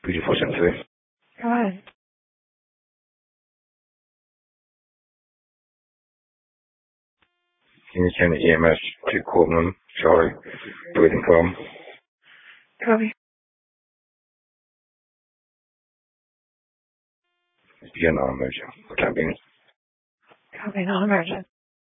Beautiful Symphony. Go ahead. Can you send the EMS to Coleman? Sorry. Breathing problem. Copy. Yeah, non-emergent. For time being. Copy, non-emergent.